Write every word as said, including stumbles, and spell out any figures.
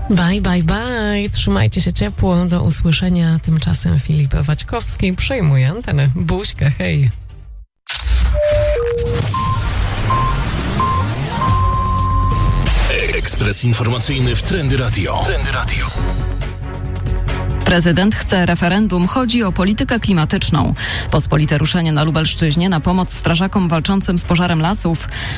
Bye, bye, bye. Trzymajcie się ciepło. Do usłyszenia. Tymczasem Filip Waćkowski przejmuje antenę. Buźka, hej. Ekspres informacyjny w Trendy Radio. Trendy Radio. Prezydent chce referendum, chodzi o politykę klimatyczną. Pospolite ruszenie na Lubelszczyźnie na pomoc strażakom walczącym z pożarem lasów.